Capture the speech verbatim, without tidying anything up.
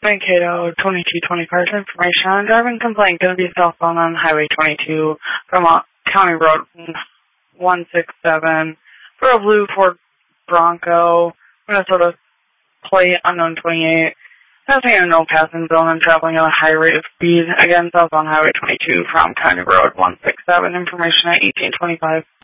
Mankato, twenty-two twenty cars information on driving complaint. Going to be cell phone on Highway twenty-two from uh, County Road one sixty-seven for a blue Ford Bronco, Minnesota plate unknown twenty-eight. Passing in a no passing zone and traveling at a high rate of speed. Again, southbound Highway twenty-two from County Road one sixty-seven. Information at eighteen twenty-five.